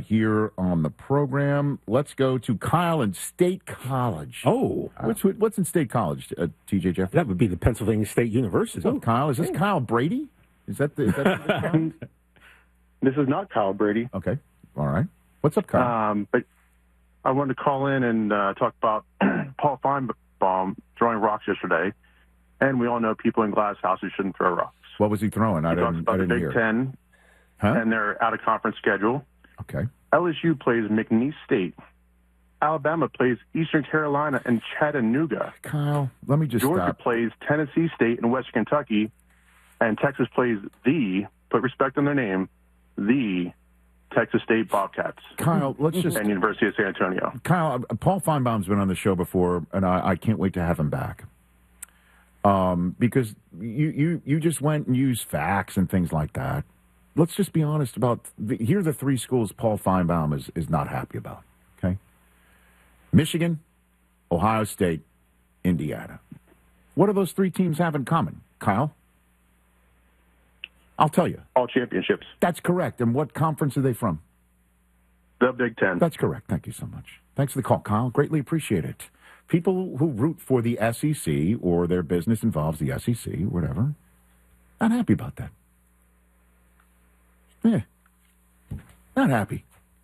here on the program. Let's go to Kyle in State College. Oh. What's in State College, TJ Jeffrey? That would be the Pennsylvania State University. What's up, Kyle? Is this Kyle Brady? Is that the This is not Kyle Brady. Okay. All right. What's up, Kyle? But I wanted to call in and talk about Paul Feinbaum throwing rocks yesterday. And we all know people in glass houses shouldn't throw rocks. What was he throwing? He talks about the Big hear. Ten and their out-of-conference schedule. Okay. LSU plays McNeese State. Alabama plays Eastern Carolina and Chattanooga. Kyle, let me just Georgia stop. plays Tennessee State and West Kentucky. And Texas plays put respect on their name, the Texas State Bobcats. Kyle, let's just... And University of San Antonio. Kyle, Paul Feinbaum's been on the show before, and I can't wait to have him back. Because you just went and used facts and things like that. Let's just be honest about... here are the three schools Paul Feinbaum is not happy about, okay? Michigan, Ohio State, Indiana. What do those three teams have in common, Kyle? I'll tell you. All championships. That's correct. And what conference are they from? The Big Ten. That's correct. Thank you so much. Thanks for the call, Kyle. Greatly appreciate it. People who root for the SEC or their business involves the SEC, whatever, not happy about that. Yeah. Not happy.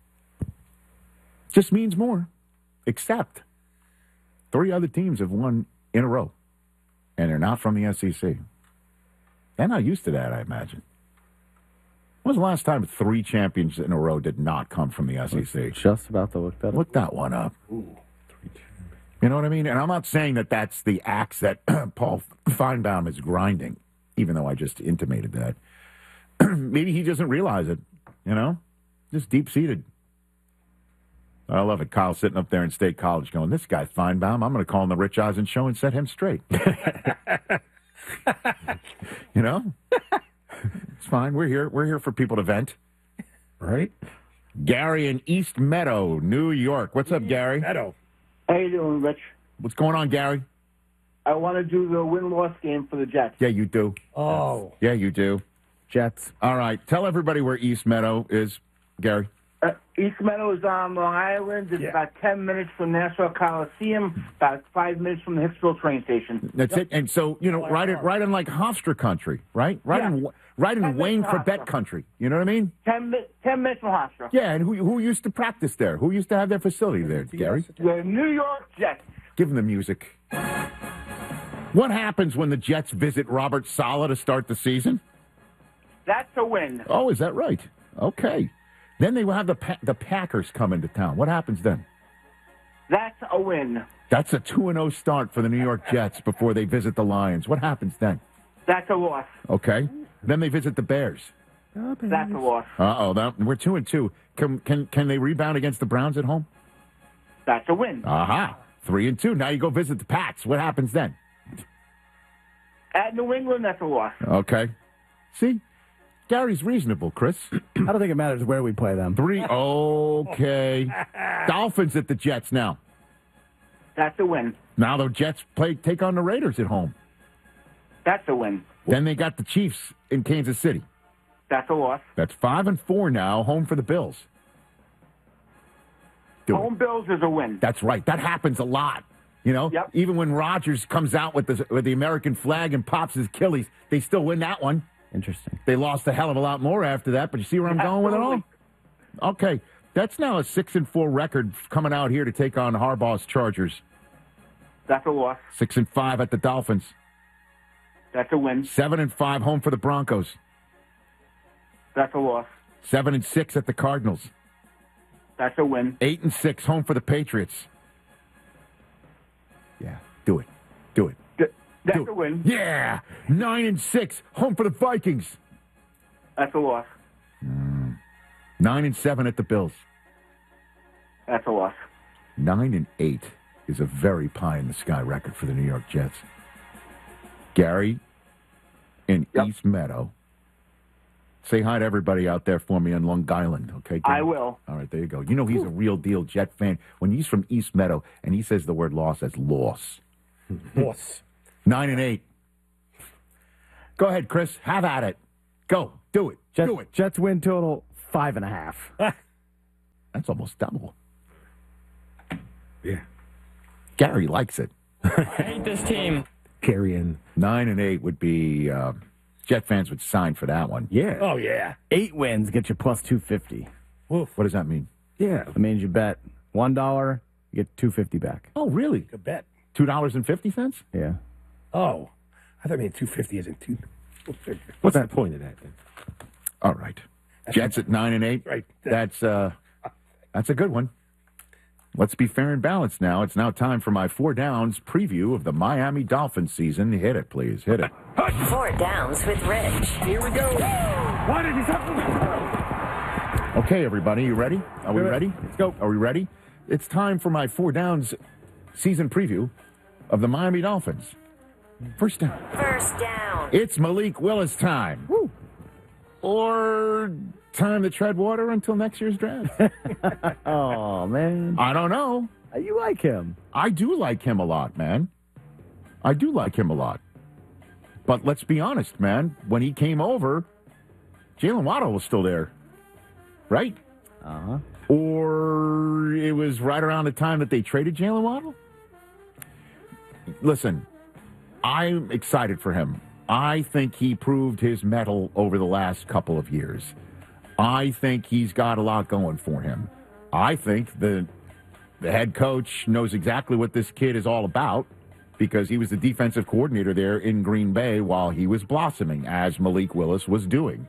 Just means more. Except 3 other teams have won in a row, and they're not from the SEC. They're not used to that, I imagine. When was the last time 3 champions in a row did not come from the SEC? Just about to look that up. Look that one up. Ooh. You know what I mean? And I'm not saying that that's the axe that Paul Feinbaum is grinding, even though I just intimated that. Maybe he doesn't realize it, you know? Just deep-seated. I love it. Kyle sitting up there in State College going, this guy Feinbaum, I'm going to call him the Rich Eisen Show and set him straight. You know? It's fine. We're here. We're here for people to vent. Right? Gary in East Meadow, New York. What's up, Gary? Meadow. How you doing, Rich? What's going on, Gary? I want to do the win-loss game for the Jets. Yeah, you do. Oh. Yeah, you do. Jets. All right. Tell everybody where East Meadow is, Gary. East Meadow is on Long Island. It's about 10 minutes from Nassau Coliseum, about 5 minutes from the Hicksville train station. That's it. And so, you know, right in like Hofstra country, right? Right in Wayne Corbett country. You know what I mean? 10 minutes from Hofstra. Yeah, and who used to practice there? Who used to have their facility there, Gary? The New York Jets. Give them the music. What happens when the Jets visit Robert Saleh to start the season? That's a win. Oh, is that right? Okay. Then they will have the Packers come into town. What happens then? That's a win. That's a 2-0 start for the New York Jets before they visit the Lions. What happens then? That's a loss. Okay. Then they visit the Bears. That's a loss. Uh-oh. We're 2-2. Can they rebound against the Browns at home? That's a win. Aha. 3-2. Now you go visit the Pats. What happens then? At New England, that's a loss. Okay. See? Gary's reasonable, Chris. I don't think it matters where we play them. 3. Okay. Dolphins at the Jets now. That's a win. Now the Jets take on the Raiders at home. That's a win. Then they got the Chiefs in Kansas City. That's a loss. That's 5-4 now, home for the Bills. Home Bills is a win. That's right. That happens a lot. You know, Yep. Even when Rodgers comes out with the American flag and pops his Achilles, they still win that one. Interesting. They lost a hell of a lot more after that, but you see where I'm going with it all? Okay. That's now a 6-4 record coming out here to take on Harbaugh's Chargers. That's a loss. 6-5 at the Dolphins. That's a win. 7-5 home for the Broncos. That's a loss. 7-6 at the Cardinals. That's a win. 8-6 home for the Patriots. Yeah, do it. Do it. That's a win. Yeah, 9-6 home for the Vikings. That's a loss. 9-7 at the Bills. That's a loss. 9-8 is a very pie in the sky record for the New York Jets. Gary in East Meadow. Say hi to everybody out there for me on Long Island, okay? I will. All right, there you go. You know he's a real deal Jet fan. When he's from East Meadow and he says the word loss as loss. Loss. 9-8. Go ahead, Chris. Have at it. Go. Do it. Do it. Jets win total 5.5. That's almost double. Yeah. Gary likes it. I hate this team. Carrying. 9 and 8 would be Jet fans would sign for that one. Yeah. Oh, yeah. 8 wins get you plus 250. What does that mean? Yeah. That means you bet $1, you get 250 back. Oh, really? Good bet. $2.50? Yeah. Oh, I thought maybe 250 isn't two. What's the point of that then? All right. Jets at 9 and 8. Right. That's a good one. Let's be fair and balanced now. It's now time for my 4 Downs preview of the Miami Dolphins season. Hit it, please. Hit it. 4 Downs with Rich. Here we go. Why did he stop? Okay, everybody, you ready? Are we ready? Let's go. Are we ready? It's time for my 4 Downs season preview of the Miami Dolphins. First down. First down. It's Malik Willis time. Woo. Or time to tread water until next year's draft. Oh, man. I don't know. You like him. I do like him a lot, man. I do like him a lot. But let's be honest, man. When he came over, Jalen Waddle was still there. Right? Uh-huh. Or it was right around the time that they traded Jalen Waddle? Listen, I'm excited for him. I think he proved his mettle over the last couple of years. I think he's got a lot going for him. I think the head coach knows exactly what this kid is all about because he was the defensive coordinator there in Green Bay while he was blossoming, as Malik Willis was doing.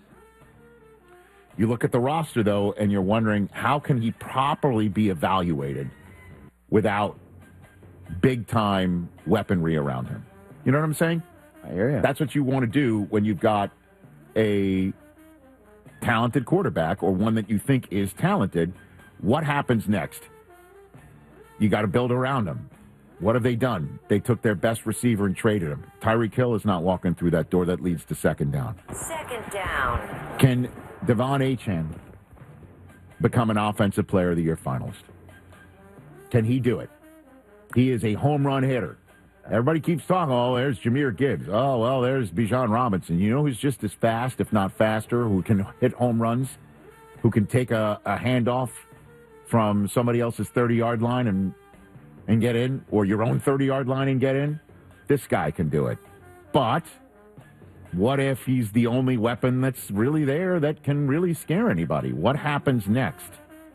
You look at the roster, though, and you're wondering, how can he properly be evaluated without big-time weaponry around him? You know what I'm saying? I hear you. That's what you want to do when you've got a talented quarterback or one that you think is talented. What happens next? You got to build around him. What have they done? They took their best receiver and traded him. Tyreek Hill is not walking through that door that leads to second down. Second down. Can Devon Achane become an Offensive Player of the Year finalist? Can he do it? He is a home run hitter. Everybody keeps talking, oh, there's Jahmyr Gibbs. Oh, well, there's Bijan Robinson. You know who's just as fast, if not faster, who can hit home runs, who can take a handoff from somebody else's 30-yard line and get in, or your own 30-yard line and get in? This guy can do it. But what if he's the only weapon that's really there that can really scare anybody? What happens next?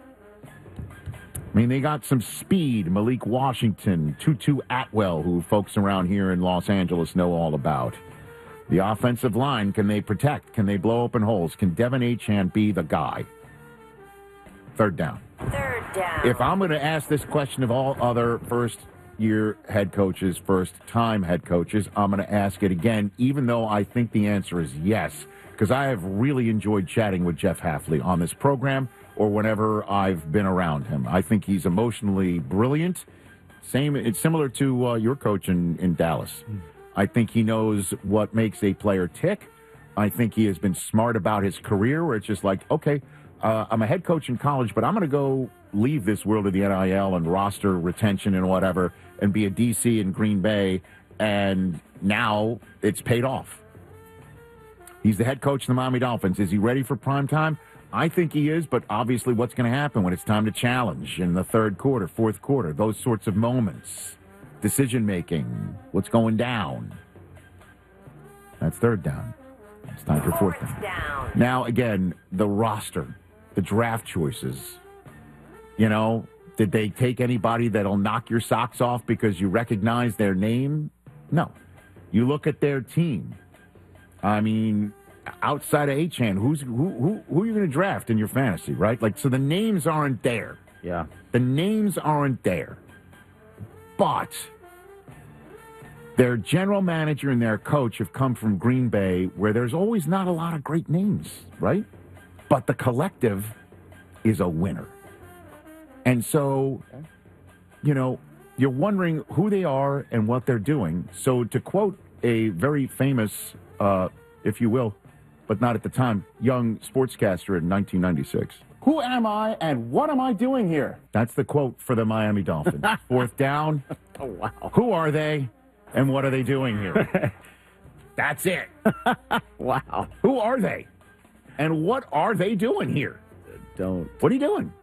I mean, they got some speed. Malik Washington, Tutu Atwell, who folks around here in Los Angeles know all about. The offensive line, can they protect? Can they blow open holes? Can Devon Achane be the guy? Third down. Third down. If I'm going to ask this question of all other first-year head coaches, first-time head coaches, I'm going to ask it again, even though I think the answer is yes, because I have really enjoyed chatting with Jeff Hafley on this program or whenever I've been around him. I think he's emotionally brilliant. It's similar to your coach in Dallas. I think he knows what makes a player tick. I think he has been smart about his career, where it's just like, okay, I'm a head coach in college, but I'm going to go leave this world of the NIL and roster retention and whatever and be a DC in Green Bay, and now it's paid off. He's the head coach of the Miami Dolphins. Is he ready for prime time? I think he is, but obviously what's going to happen when it's time to challenge in the third quarter, fourth quarter, those sorts of moments, decision-making, what's going down. That's third down. It's time for fourth down. Now, again, the roster, the draft choices. You know, did they take anybody that'll knock your socks off because you recognize their name? No. You look at their team. I mean, outside of Achane, who are you going to draft in your fantasy, right? Like, so the names aren't there. Yeah. The names aren't there. But their general manager and their coach have come from Green Bay, where there's always not a lot of great names, right? But the collective is a winner. And so, you know, you're wondering who they are and what they're doing. So to quote a very famous, if you will, but not at the time, young sportscaster in 1996. Who am I and what am I doing here? That's the quote for the Miami Dolphins. Fourth down. Oh, wow. Who are they and what are they doing here? That's it. Wow. Who are they? And what are they doing here? Don't. What are you doing?